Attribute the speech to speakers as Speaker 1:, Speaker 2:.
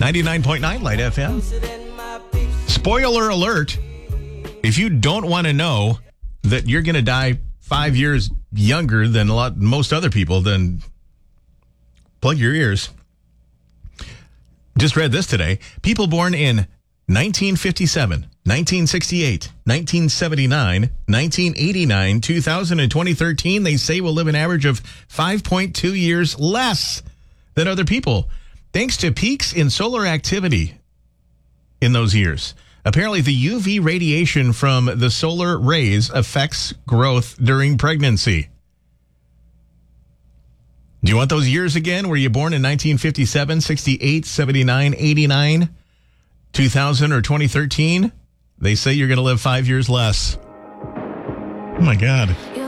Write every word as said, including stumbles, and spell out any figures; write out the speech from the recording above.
Speaker 1: ninety-nine point nine Light F M. Spoiler alert. If you don't want to know that you're going to die five years younger than a lot most other people, then plug your ears. Just read this today. People born in nineteen fifty-seven, nineteen sixty-eight, nineteen seventy-nine, nineteen eighty-nine, two thousand, and twenty thirteen, they say will live an average of five point two years less than other people, thanks to peaks in solar activity in those years. Apparently, the U V radiation from the solar rays affects growth during pregnancy. Do you want those years again? Were you born in nineteen fifty-seven, sixty-eight, seventy-nine, eighty-nine, two thousand, or twenty thirteen? They say you're going to live five years less. Oh, my God.